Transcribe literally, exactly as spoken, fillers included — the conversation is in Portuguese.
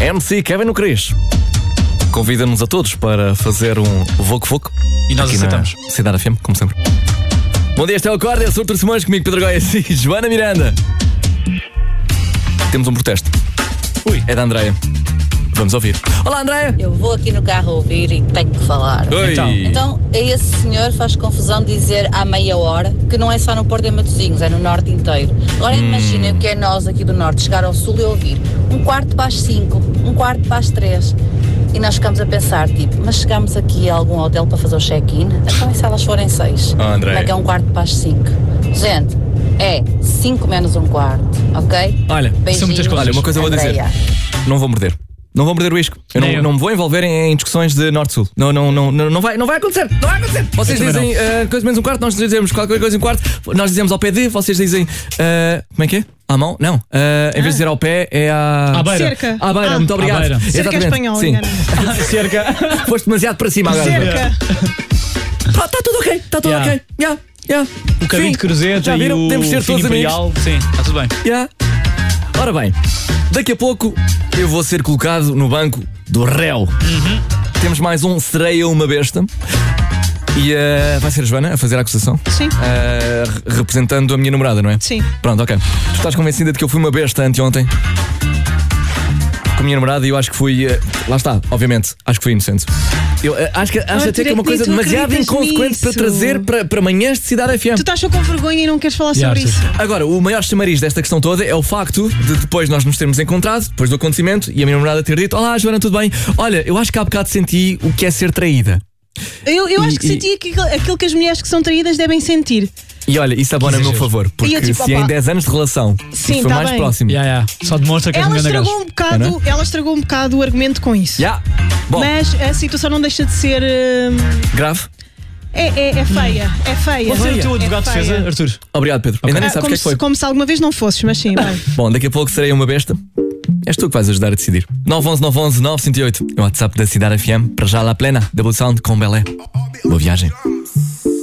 M C Kevin no Cris convida-nos a todos para fazer um Voco Voco. E nós aqui aceitamos. Na Cidade F M, como sempre. Bom dia, este é o Acorda, sou Artur Simões, comigo Pedro Goiás e Joana Miranda. Temos um protesto. Ui. É da Andreia. Vamos ouvir. Olá, Andreia. Eu vou aqui no carro ouvir e tenho que falar. Oi. Então. Então, a esse senhor faz confusão dizer há meia hora que não é só no Porto de Matosinhos, é no Norte inteiro. Agora Hum. imaginem o que é nós aqui do Norte chegar ao Sul e ouvir um quarto para as cinco, um quarto para as três. E nós ficamos a pensar, tipo, mas chegamos aqui a algum hotel para fazer o check-in? Então e se elas forem seis? Oh, Andréia. Como é que é um quarto para as cinco? Gente, é cinco menos um quarto, ok? Olha, são muitas coisas. Olha, uma coisa eu vou dizer. Andréia. Não vou morder. Não vou morder o isco. Eu não, Nem eu. não me vou envolver em, em discussões de Norte-Sul. Não, não, não, não, não, vai, não vai acontecer. Não vai acontecer. Vocês Eu também dizem uh, coisa menos um quarto, nós dizemos qualquer coisa em um quarto. Nós dizemos ao pé de, vocês dizem. Uh, como é que é? À mão? Não. Uh, em vez de dizer ao pé, é à. À beira. Cerca. À beira, Ah. muito obrigado. À beira. Cerca Exatamente. espanhol, Sim. engana-me. Cerca. Foste demasiado para cima agora. Cerca. Está tudo ok. Está tudo Yeah. ok. Yeah, yeah. O cabinho Fim. de cruzeta Já e viram? o Temos de ser fino todos amigos. imperial. Sim, está tudo bem. Yeah. Ora bem, daqui a pouco eu vou ser colocado no banco do réu. Uhum. Temos mais um Serei Eu Uma Besta. E uh, vai ser a Joana a fazer a acusação? Sim. Uh, re- representando a minha namorada, não é? Sim. Pronto, ok. Tu estás convencida de que eu fui uma besta anteontem? Com a minha namorada e eu acho que fui. Uh, lá está, obviamente, acho que fui inocente. Eu uh, acho, que, acho Arthur, até que é é uma que nem coisa tu demasiado acreditas inconsequente para nisso. trazer para, para manhãs de Cidade F M. Tu estás só com vergonha e não queres falar Yeah, sobre sim. isso. Agora, o maior chamariz desta questão toda é o facto de depois nós nos termos encontrado, depois do acontecimento, e a minha namorada ter dito: olá, Joana, tudo bem? Olha, eu acho que há bocado senti o que é ser traída. Eu, eu E- acho que e- senti aquilo, aquilo que as mulheres que são traídas devem sentir. E olha, isso abona a meu exagero. favor, porque E eu, tipo, se opa, em dez anos de relação sim, isso foi tá mais bem. próximo. Yeah, yeah. Só demonstra que és um Ela grande estragou gajo. um bocado, É, não ela estragou um bocado o argumento com isso. Já. Bom, Mas a situação não deixa de ser. hum, grave. É, é, é feia. É feia. Pode ser o teu É advogado de feia. defesa, Arthur? Obrigado, Pedro. Ainda nem Ah, sabes o como, que é que foi. se, como se alguma vez não fosses, mas sim, vai. Bom, daqui a pouco serei uma besta. És tu que vais ajudar a decidir. nove um um nove um um nove zero oito. É o WhatsApp da Cidade F M. Para já lá plena. Double Sound com Belé. Boa viagem.